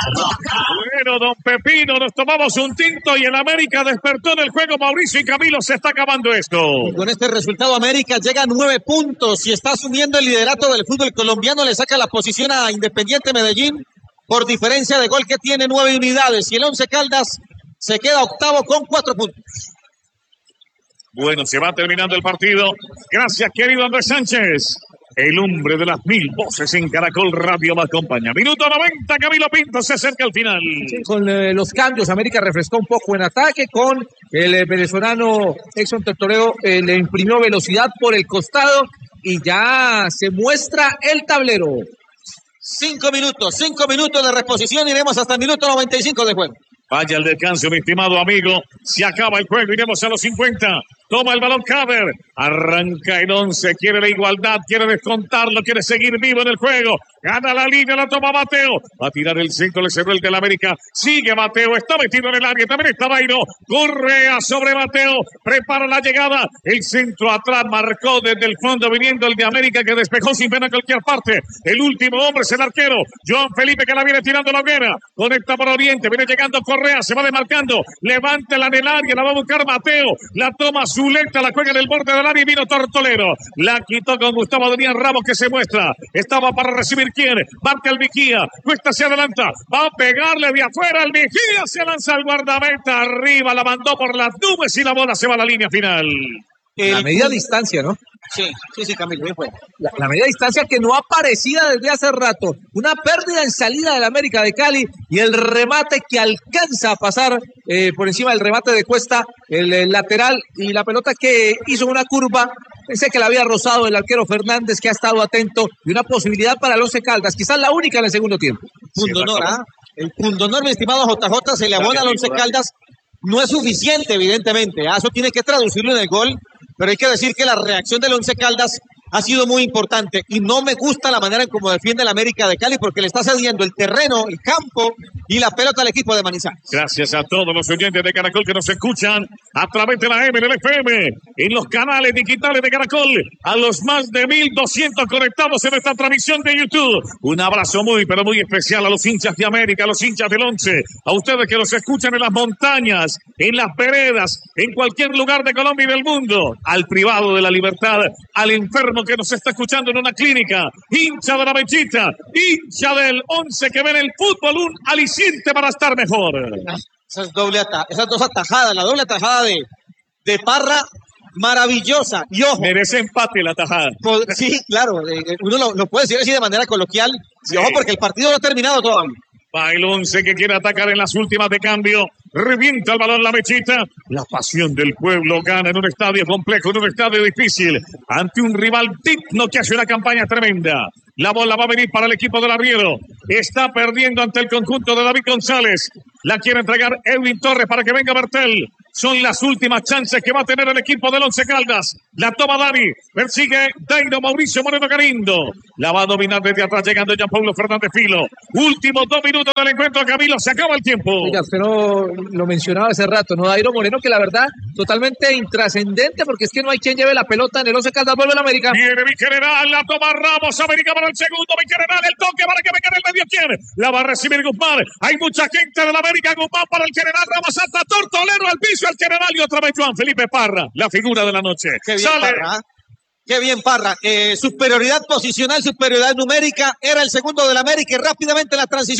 Bueno, don Pepino, nos tomamos un tinto y el América despertó en el juego. Mauricio y Camilo, se está acabando esto. Y con este resultado América llega a 9 puntos y está asumiendo el liderato del fútbol colombiano. Le saca la posición a Independiente Medellín por diferencia de gol que tiene 9 unidades. Y el Once Caldas se queda octavo con 4 puntos. Bueno, se va terminando el partido. Gracias, querido Andrés Sánchez. El hombre de las 1000 voces en Caracol Radio me acompaña. Minuto 90, Camilo Pinto se acerca al final. Sí, con los cambios, América refrescó un poco en ataque. Con el venezolano Exxon Tortoreo le imprimió velocidad por el costado y ya se muestra el tablero. 5 minutos de reposición. Iremos hasta el minuto 95 de juego. Vaya el descanso, mi estimado amigo. Se acaba el juego, iremos a los 50. Toma el balón Caber. Arranca el 11. Quiere la igualdad, quiere descontarlo, quiere seguir vivo en el juego. Gana la línea, la toma Mateo. Va a tirar el centro, le cerró el del América. Sigue Mateo, está metido en el área. También está Dairo. Correa sobre Mateo. Prepara la llegada. El centro atrás marcó desde el fondo viniendo el de América que despejó sin pena en cualquier parte. El último hombre es el arquero. Joan Felipe que la viene tirando la hoguera. Conecta por Oriente. Viene llegando Correa. Se va demarcando. Levántela en el área. La va a buscar Mateo. La toma Zuleta. La juega en el borde del área y vino Tortolero. La quitó con Gustavo Adrián Ramos que se muestra. Estaba para recibir quién. Marca el Vigía. Cuesta se adelanta. Va a pegarle de afuera. El Vigía se lanza al guardameta. Arriba. La mandó por las nubes y la bola se va a la línea final. La media distancia, ¿no? Sí, Camilo, bien fue. La media distancia que no aparecía desde hace rato. Una pérdida en salida del América de Cali y el remate que alcanza a pasar por encima del remate de Cuesta, el lateral y la pelota que hizo una curva. Pensé que la había rozado el arquero Fernández que ha estado atento y una posibilidad para el Once Caldas, quizás la única en el segundo tiempo. Pundonor, el pundonor, mi estimado JJ, se le abona al Once Caldas. No es suficiente, evidentemente. Eso tiene que traducirlo en el gol. Pero hay que decir que la reacción del Once Caldas ha sido muy importante y no me gusta la manera en cómo defiende el América de Cali porque le está cediendo el terreno, el campo y la pelota al equipo de Manizales. Gracias a todos los oyentes de Caracol que nos escuchan a través de la M, del FM, en los canales digitales de Caracol, a los más de 1200 conectados en esta transmisión de YouTube. Un abrazo muy, pero muy especial a los hinchas de América, a los hinchas del Once, a ustedes que los escuchan en las montañas, en las veredas, en cualquier lugar de Colombia y del mundo, al privado de la libertad, al enfermo que nos está escuchando en una clínica, hincha de la Mechita, hincha del Once que ve en el fútbol un aliciente para estar mejor. Esas dos atajadas, la doble atajada de Parra, maravillosa. Y ojo, merece empate la atajada. Sí, claro, uno lo puede decir así de manera coloquial. Sí. Y ojo, porque el partido no ha terminado todavía. Va el Once que quiere atacar en las últimas de cambio. Revienta el balón la Mechita. La pasión del pueblo gana en un estadio complejo, en un estadio difícil, ante un rival digno que hace una campaña tremenda. La bola va a venir para el equipo del Arriero. Está perdiendo ante el conjunto de David González. La quiere entregar Edwin Torres para que venga Bertel. Son las últimas chances que va a tener el equipo del Once Caldas. La toma Dani. Persigue Dairo Mauricio Moreno Galindo. La va a dominar desde atrás llegando Jean Paulo Fernández Filo. Últimos 2 minutos del encuentro, Camilo. Se acaba el tiempo. Oiga, usted no lo mencionaba hace rato, ¿no? Dairo Moreno, que la verdad, totalmente intrascendente, porque es que no hay quien lleve la pelota en el Once Caldas. Vuelve el América. Viene mi general, la toma Ramos. América para el segundo. Mi general, el toque para que me quede el medio. ¿Quién? La va a recibir Guzmán. Hay mucha gente de la América. Guzmán para el general. Ramos hasta Tortolero al piso. El general y otra vez Joan Felipe Parra, la figura de la noche. Qué bien, sale Parra. Qué bien, Parra. Superioridad posicional, superioridad numérica. Era el segundo del América y rápidamente la transición.